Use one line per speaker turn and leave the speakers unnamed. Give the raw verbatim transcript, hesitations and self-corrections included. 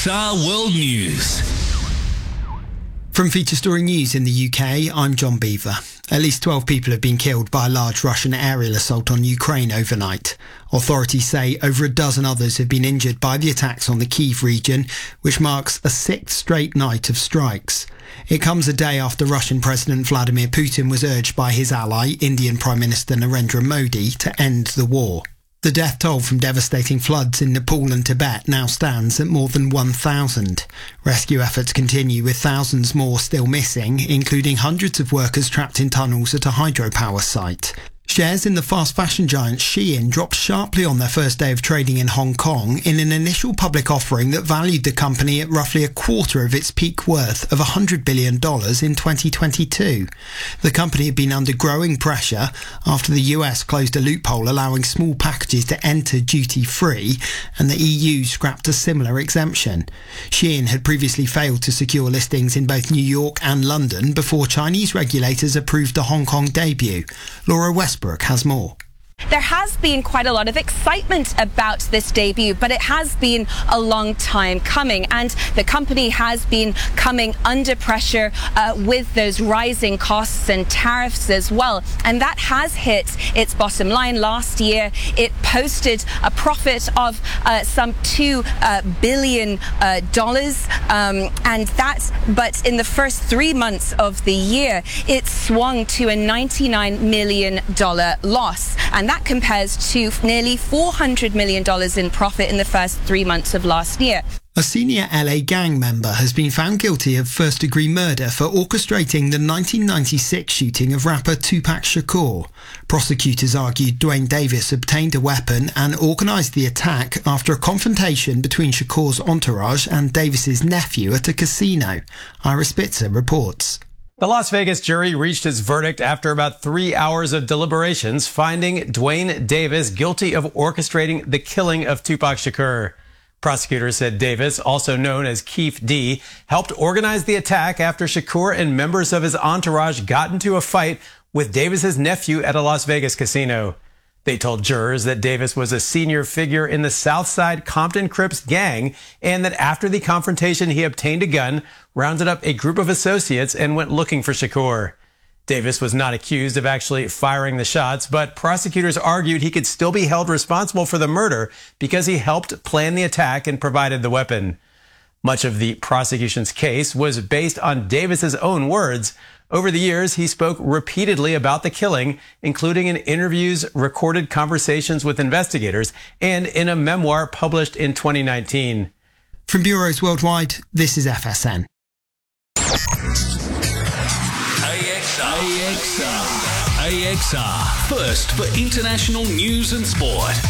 Star World News.
From Feature Story News in the U K, I'm John Beaver. At least twelve people have been killed by a large Russian aerial assault on Ukraine overnight. Authorities say over a dozen others have been injured by the attacks on the Kyiv region, which marks a sixth straight night of strikes. It comes a day after Russian President Vladimir Putin was urged by his ally, Indian Prime Minister Narendra Modi, to end the war. The death toll from devastating floods in Nepal and Tibet now stands at more than one thousand. Rescue efforts continue with thousands more still missing, including hundreds of workers trapped in tunnels at a hydropower site. Shares in the fast fashion giant Shein dropped sharply on their first day of trading in Hong Kong in an initial public offering that valued the company at roughly a quarter of its peak worth of one hundred billion dollars in twenty twenty-two. The company had been under growing pressure after the U S closed a loophole allowing small packages to enter duty-free, and the E U scrapped a similar exemption. Shein had previously failed to secure listings in both New York and London before Chinese regulators approved the Hong Kong debut. Laura Westbrook has more.
There has been quite a lot of excitement about this debut, but it has been a long time coming, and the company has been coming under pressure uh, with those rising costs and tariffs as well, and that has hit its bottom line. Last year it posted a profit of uh, some two uh, billion dollars, um, and that but in the first three months of the year it swung to a ninety-nine million dollars loss, and that compares to nearly four hundred million dollars in profit in the first three months of last year.
A senior L A gang member has been found guilty of first-degree murder for orchestrating the nineteen ninety-six shooting of rapper Tupac Shakur. Prosecutors argued Dwayne Davis obtained a weapon and organised the attack after a confrontation between Shakur's entourage and Davis's nephew at a casino. Ira Spitzer reports.
The Las Vegas jury reached its verdict after about three hours of deliberations, finding Dwayne Davis guilty of orchestrating the killing of Tupac Shakur. Prosecutors said Davis, also known as Keith D, helped organize the attack after Shakur and members of his entourage got into a fight with Davis's nephew at a Las Vegas casino. They told jurors that Davis was a senior figure in the Southside Compton Crips gang, and that after the confrontation he obtained a gun, rounded up a group of associates, and went looking for Shakur. Davis was not accused of actually firing the shots, but prosecutors argued he could still be held responsible for the murder because he helped plan the attack and provided the weapon. Much of the prosecution's case was based on Davis's own words. Over the years, he spoke repeatedly about the killing, including in interviews, recorded conversations with investigators, and in a memoir published in twenty nineteen.
From bureaus worldwide, this is F S N.
A X R. A X R. A X R. First for international news and sport.